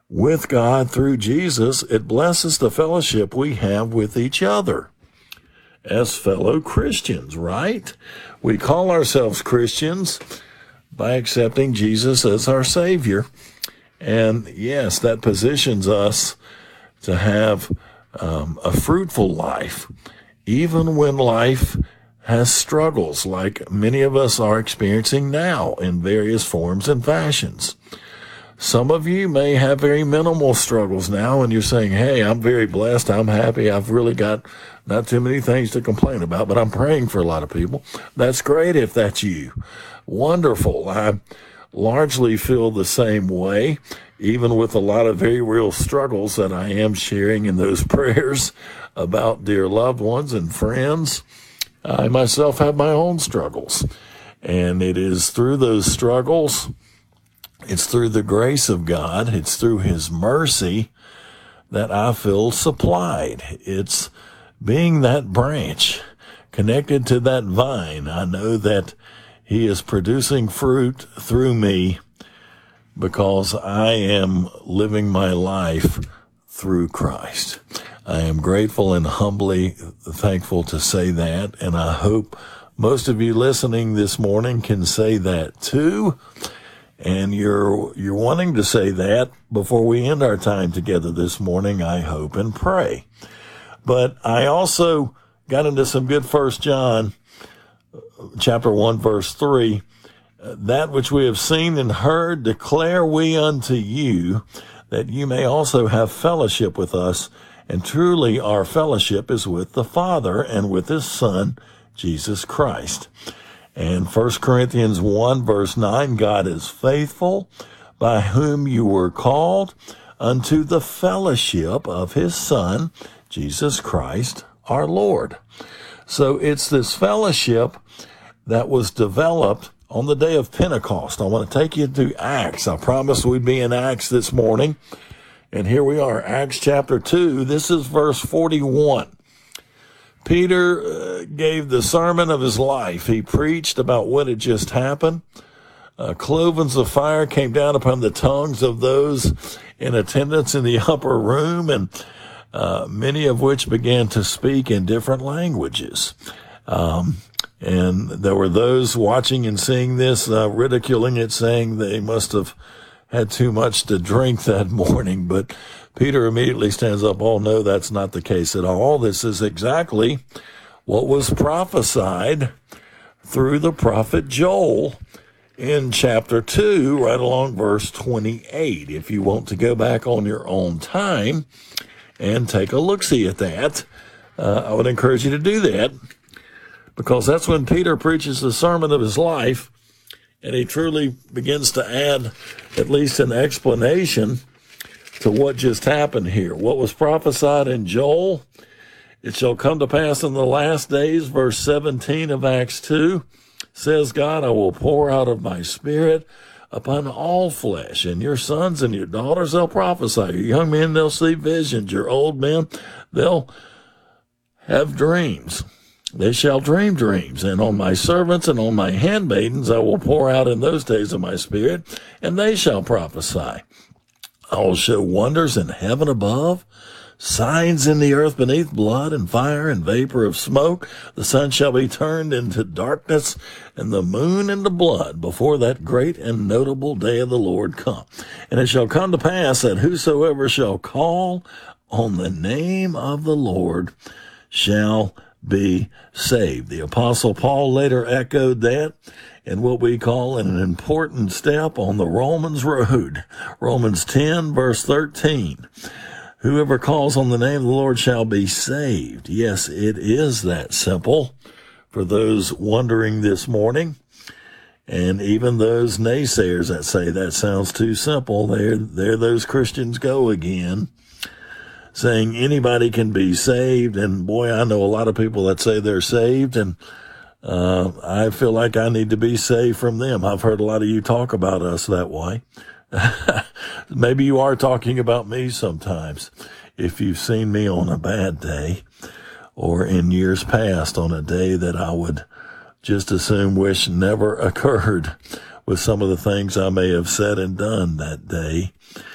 with God through Jesus, it blesses the fellowship we have with each other as fellow Christians, right? We call ourselves Christians by accepting Jesus as our Savior. And yes, that positions us to have a fruitful life, even when life has struggles like many of us are experiencing now in various forms and fashions. Some of you may have very minimal struggles now, and you're saying, hey, I'm very blessed, I'm happy, I've really got not too many things to complain about, but I'm praying for a lot of people. That's great if that's you. Wonderful. I largely feel the same way, even with a lot of very real struggles that I am sharing in those prayers about dear loved ones and friends. I myself have my own struggles, and it is through those struggles, it's through the grace of God, it's through His mercy that I feel supplied. It's being that branch connected to that vine. I know that He is producing fruit through me because I am living my life through Christ. I am grateful and humbly thankful to say that, and I hope most of you listening this morning can say that too. And you're wanting to say that before we end our time together this morning, I hope and pray. But I also got into some good 1 John chapter 1, verse 3. That which we have seen and heard declare we unto you, that you may also have fellowship with us. And truly our fellowship is with the Father and with His Son, Jesus Christ. And 1 Corinthians 1, verse 9, God is faithful, by whom you were called unto the fellowship of His Son, Jesus Christ, our Lord. So it's this fellowship that was developed on the day of Pentecost. I want to take you to Acts. I promised we'd be in Acts this morning. And here we are, Acts chapter 2. This is verse 41. Peter gave the sermon of his life. He preached about what had just happened. Clovens of fire came down upon the tongues of those in attendance in the upper room, and many of which began to speak in different languages. And there were those watching and seeing this, ridiculing it, saying they must have had too much to drink that morning. But Peter immediately stands up, oh, no, that's not the case at all. This is exactly what was prophesied through the prophet Joel in chapter 2, right along verse 28. If you want to go back on your own time and take a look-see at that, I would encourage you to do that, because that's when Peter preaches the sermon of his life, and he truly begins to add at least an explanation to what just happened here. What was prophesied in Joel, it shall come to pass in the last days, verse 17 of Acts 2, says God, I will pour out of my spirit upon all flesh, and your sons and your daughters, they'll prophesy. Your young men, they'll see visions. Your old men, they'll have dreams. They shall dream dreams, and on my servants and on my handmaidens I will pour out in those days of my spirit, and they shall prophesy. I will show wonders in heaven above, signs in the earth beneath, blood and fire and vapor of smoke. The sun shall be turned into darkness, and the moon into blood, before that great and notable day of the Lord come. And it shall come to pass that whosoever shall call on the name of the Lord shall be saved. The Apostle Paul later echoed that in what we call an important step on the Romans road. Romans 10, verse 13. Whoever calls on the name of the Lord shall be saved. Yes, it is that simple for those wondering this morning. And even those naysayers that say that sounds too simple, there those Christians go again, saying anybody can be saved. And boy, I know a lot of people that say they're saved, and I feel like I need to be saved from them. I've heard a lot of you talk about us that way. Maybe you are talking about me sometimes, if you've seen me on a bad day, or in years past on a day that I would just as soon wish never occurred, with some of the things I may have said and done that day.